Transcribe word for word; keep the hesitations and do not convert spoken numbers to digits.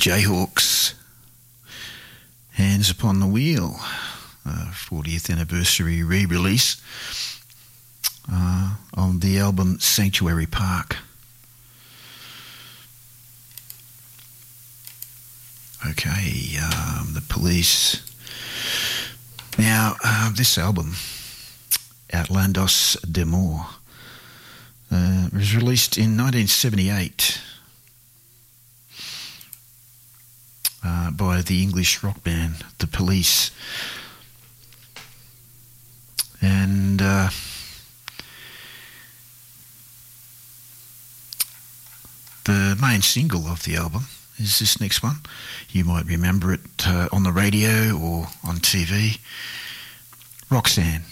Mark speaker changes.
Speaker 1: Jayhawks, Hands Upon the Wheel, uh, fortieth anniversary re-release uh, on the album Sanctuary Park. Okay, um, the Police. Now, uh, this album, Outlandos d'Amour, uh, was released in nineteen seventy-eight uh, by the English rock band The Police. And uh, the main single of the album is this next one. You might remember it uh, on the radio or on T V. Roxanne.